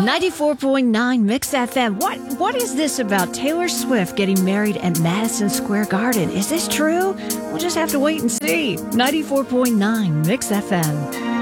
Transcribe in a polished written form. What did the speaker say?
94.9 Mix FM. What is this about Taylor Swift getting married at Madison Square Garden? Is this true? We'll just have to wait and see. 94.9 Mix FM.